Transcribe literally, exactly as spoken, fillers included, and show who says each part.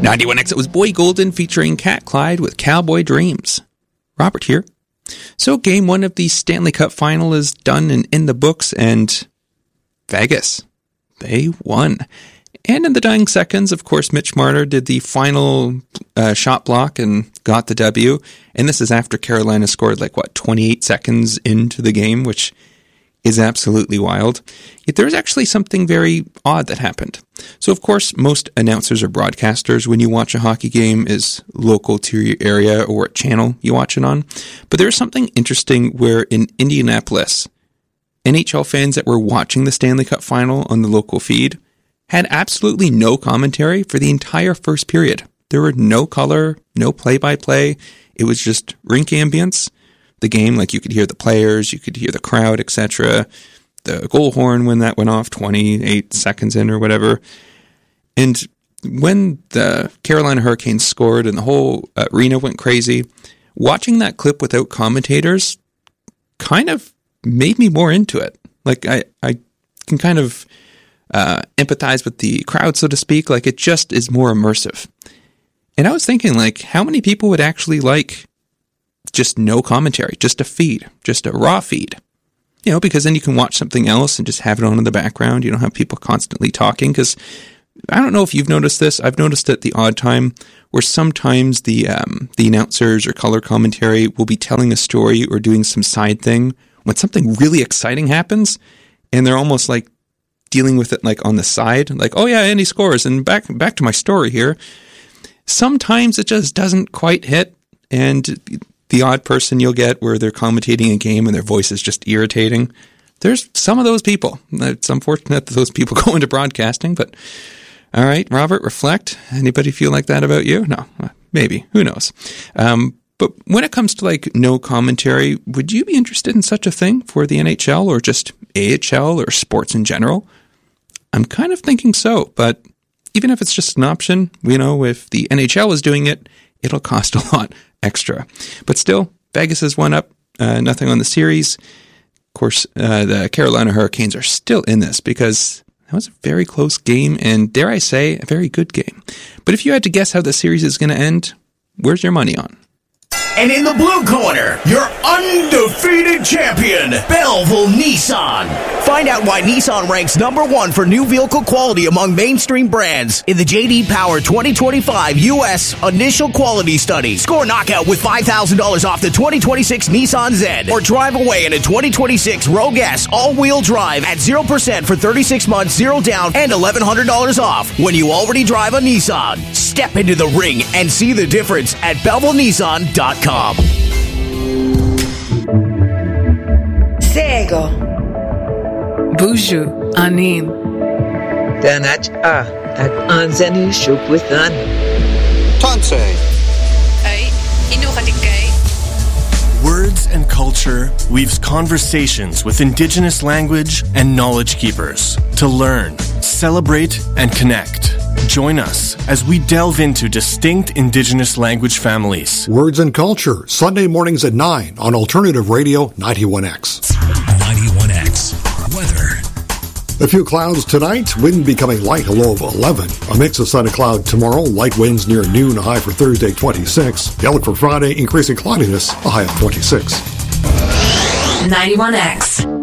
Speaker 1: ninety-one X, it was Boy Golden featuring Cat Clyde with Cowboy Dreams. Robert here. So game one of the Stanley Cup final is done and in the books, and Vegas, they won. And in the dying seconds, of course, Mitch Marner did the final uh, shot block and got the W. And this is after Carolina scored like, what, twenty-eight seconds into the game, which is absolutely wild. Yet there's actually something very odd that happened. So, of course, most announcers or broadcasters, when you watch a hockey game, is local to your area or what channel you watch it on. But there's something interesting where in Indianapolis, N H L fans that were watching the Stanley Cup final on the local feed had absolutely no commentary for the entire first period. There were no color, no play-by-play. It was just rink ambience. The game, like you could hear the players, you could hear the crowd, et cetera. The goal horn when that went off twenty-eight seconds in or whatever. And when the Carolina Hurricanes scored and the whole arena went crazy, watching that clip without commentators kind of made me more into it. Like I, I can kind of uh, empathize with the crowd, so to speak. Like it just is more immersive. And I was thinking, like, how many people would actually like just no commentary, just a feed, just a raw feed? You know, because then you can watch something else and just have it on in the background. You don't have people constantly talking. Because I don't know if you've noticed this. I've noticed at the odd time where sometimes the um, the announcers or color commentary will be telling a story or doing some side thing when something really exciting happens, and they're almost like dealing with it like on the side, like, oh yeah, and he scores, and back back to my story here. Sometimes it just doesn't quite hit, and the odd person you'll get where they're commentating a game and their voice is just irritating. There's some of those people. It's unfortunate that those people go into broadcasting, but all right, Robert, reflect. Anybody feel like that about you? No, maybe. Who knows? Um, but when it comes to like no commentary, would you be interested in such a thing for the N H L or just A H L or sports in general? I'm kind of thinking so, but even if it's just an option, you know, if the N H L is doing it, it'll cost a lot extra. But still, Vegas has won up, uh, nothing on the series. Of course, uh, the Carolina Hurricanes are still in this because that was a very close game and, dare I say, a very good game. But if you had to guess how the series is going to end, where's your money on?
Speaker 2: And in the blue corner, your undefeated champion, Belleville Nissan. Find out why Nissan ranks number one for new vehicle quality among mainstream brands in the J D Power twenty twenty-five U S Initial Quality Study. Score knockout with five thousand dollars off the twenty twenty-six Nissan Z, or drive away in a twenty twenty-six Rogue S all-wheel drive at zero percent for thirty-six months, zero down, and eleven hundred dollars off when you already drive a Nissan. Step into the ring and see the difference at Belleville Nissan dot com.
Speaker 3: Sego
Speaker 4: Buju Anin
Speaker 5: Danach A at Anzeni Shukwithan
Speaker 6: Tanse
Speaker 3: Ay Inukatikay.
Speaker 7: Words and Culture weaves conversations with Indigenous language and knowledge keepers to learn, celebrate, and connect. Join us as we delve into distinct Indigenous language families.
Speaker 8: Words and Culture, Sunday mornings at nine on Alternative Radio ninety-one X.
Speaker 9: ninety-one X. Weather.
Speaker 8: A few clouds tonight, wind becoming light, a low of eleven. A mix of sun and cloud tomorrow, light winds near noon, a high for Thursday, twenty-six. The outlook for Friday, increasing cloudiness, a high of twenty-six.
Speaker 3: ninety-one X.